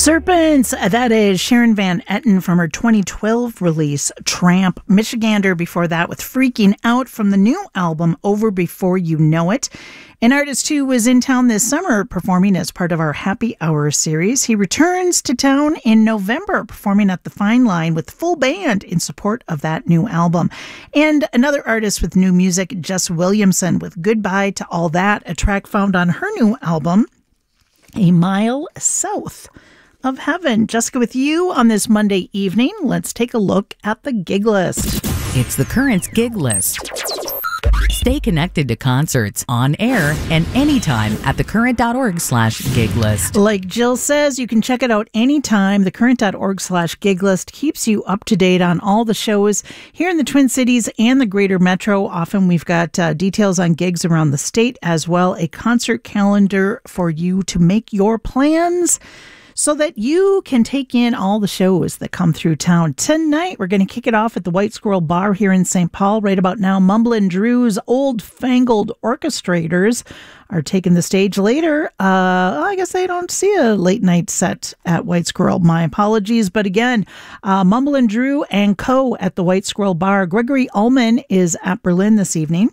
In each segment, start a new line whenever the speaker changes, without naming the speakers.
Serpents, that is Sharon Van Etten from her 2012 release, Tramp. Michigander before that with Freaking Out from the new album, Over Before You Know It. An artist who was in town this summer performing as part of our Happy Hour series. He returns to town in November, performing at the Fine Line with full band in support of that new album. And another artist with new music, Jess Williamson, with Goodbye to All That, a track found on her new album, A Mile South of Heaven. Jessica with you on this Monday evening. Let's take a look at the gig list.
It's the Currents gig list. Stay connected to concerts on air and anytime at thecurrent.org/gig list.
Like Jill says, you can check it out anytime. Thecurrent.org/gig list keeps you up to date on all the shows here in the Twin Cities and the greater metro. Often we've got details on gigs around the state as well, a concert calendar for you to make your plans so that you can take in all the shows that come through town. Tonight, we're going to kick it off at the White Squirrel Bar here in St. Paul. Right about now, Mumblin' Drew's Old Fangled Orchestrators are taking the stage later. I guess I don't see a late night set at White Squirrel. My apologies. But again, Mumblin' Drew and Co. at the White Squirrel Bar. Gregory Ullman is at Berlin this evening.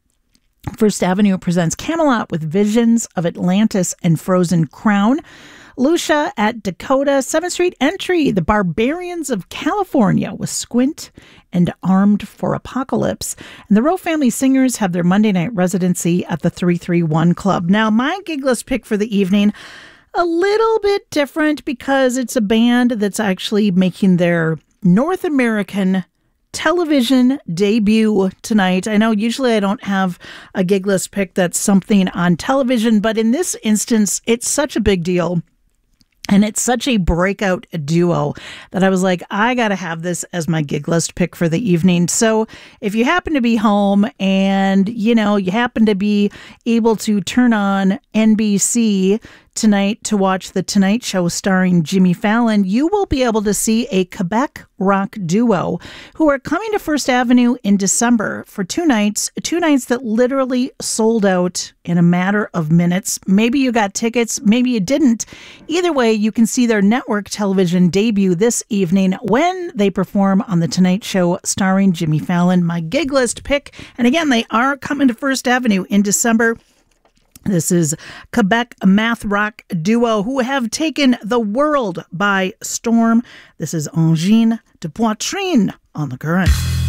First Avenue presents Camelot with Visions of Atlantis and Frozen Crown. Lucia at Dakota, 7th Street Entry, the Barbarians of California with Squint and Armed for Apocalypse. And the Rowe Family Singers have their Monday night residency at the 331 Club. Now, my gig list pick for the evening, a little bit different because it's a band that's actually making their North American television debut tonight. I know usually I don't have a gig list pick that's something on television, but in this instance, it's such a big deal. And it's such a breakout duo that I was like, I got to have this as my gig list pick for the evening. So if you happen to be home and, you happen to be able to turn on NBC tonight to watch The Tonight Show starring Jimmy Fallon, you will be able to see a Quebec rock duo who are coming to First Avenue in December for two nights that literally sold out in a matter of minutes. Maybe you got tickets, maybe you didn't. Either way, you can see their network television debut this evening when they perform on The Tonight Show starring Jimmy Fallon. My gig list pick, and again, they are coming to First Avenue in December. This is Quebec math rock duo who have taken the world by storm. This is Angine de Poitrine on The Current.